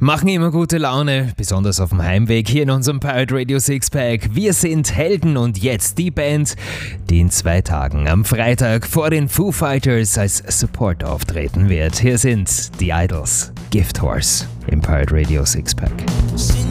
Machen immer gute Laune, besonders auf dem Heimweg hier in unserem Pirate Radio Sixpack. Wir sind Helden und jetzt die Band, die in 2 Tagen am Freitag vor den Foo Fighters als Support auftreten wird. Hier sind die Idols, Gift Horse im Pirate Radio Sixpack.